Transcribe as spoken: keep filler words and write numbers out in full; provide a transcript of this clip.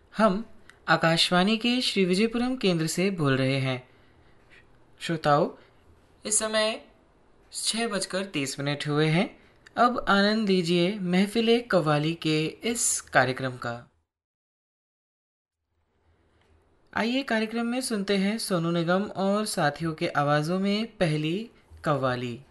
हम आकाशवाणी के श्री विजयपुरम केंद्र से बोल रहे हैं। श्रोताओं, इस समय छः बजकर तीस मिनट हुए हैं। अब आनंद लीजिए महफिले कव्वाली के इस कार्यक्रम का। आइए कार्यक्रम में सुनते हैं सोनू निगम और साथियों के आवाज़ों में पहली कव्वाली।